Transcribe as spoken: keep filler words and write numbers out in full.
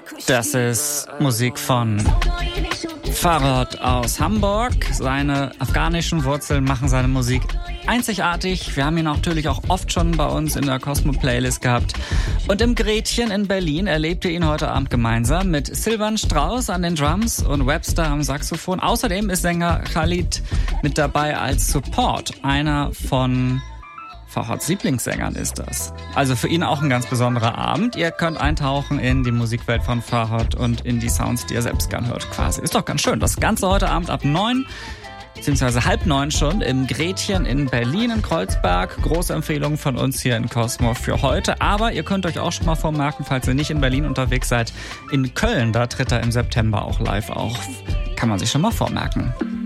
Das ist Musik von Farhad aus Hamburg. Seine afghanischen Wurzeln machen seine Musik einzigartig. Wir haben ihn natürlich auch oft schon bei uns in der Cosmo-Playlist gehabt. Und im Gretchen in Berlin erlebt ihr ihn heute Abend gemeinsam mit Silvan Strauss an den Drums und Webster am Saxophon. Außerdem ist Sänger Khalid mit dabei als Support. Einer von Farhads Lieblingssängern ist das. Also für ihn auch ein ganz besonderer Abend. Ihr könnt eintauchen in die Musikwelt von Farhad und in die Sounds, die ihr selbst gern hört quasi. Ist doch ganz schön. Das Ganze heute Abend ab neun, beziehungsweise halb neun schon im Gretchen in Berlin in Kreuzberg. Große Empfehlung von uns hier in Cosmo für heute. Aber ihr könnt euch auch schon mal vormerken, falls ihr nicht in Berlin unterwegs seid, in Köln, da tritt er im September auch live auf. Kann man sich schon mal vormerken.